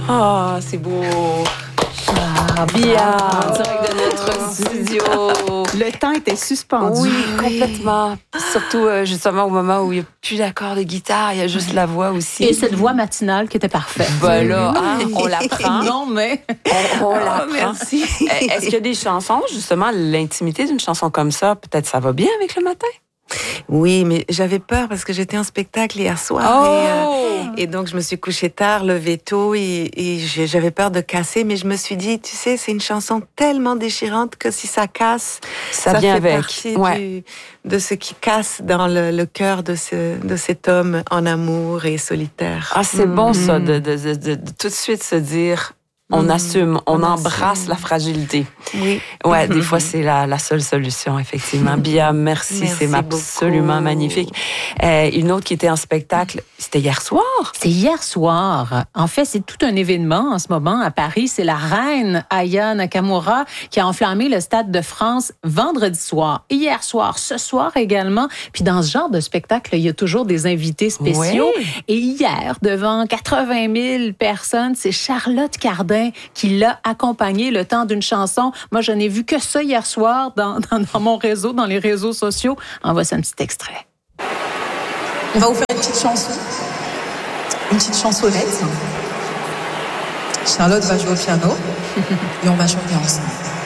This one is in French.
Ah, c'est beau. Bien, en direct de notre studio. Le temps était suspendu. Oui, complètement. Surtout, justement, au moment où il n'y a plus d'accord de guitare, il y a juste la voix aussi. Et cette voix matinale qui était parfaite. Ben là, on l'apprend. Non, mais... On l'apprend. Merci. Est-ce qu'il y a des chansons, justement, l'intimité d'une chanson comme ça, peut-être ça va bien avec le matin? Oui, mais j'avais peur parce que j'étais en spectacle hier soir et donc je me suis couchée tard, levée tôt et j'avais peur de casser, mais je me suis dit, tu sais, c'est une chanson tellement déchirante que si ça casse, ça vient fait avec. partie de ce qui casse dans le cœur de cet homme en amour et solitaire. Ah, c'est bon ça, de tout de suite se dire... On assume, on embrasse la fragilité. Oui. Ouais, des fois, c'est la seule solution, effectivement. Bia, merci c'est absolument beaucoup. Magnifique. Une autre qui était en spectacle, c'était hier soir? C'est hier soir. En fait, c'est tout un événement en ce moment à Paris. C'est la reine Aya Nakamura qui a enflammé le Stade de France vendredi soir. Hier soir, ce soir également. Puis dans ce genre de spectacle, il y a toujours des invités spéciaux. Ouais. Et hier, devant 80 000 personnes, c'est Charlotte Cardin qui l'a accompagné le temps d'une chanson. Moi, je n'ai vu que ça hier soir dans mon réseau, dans les réseaux sociaux. En voici un petit extrait. On va vous faire une petite chanson, une petite chansonnette. Charlotte va jouer au piano et on va chanter ensemble.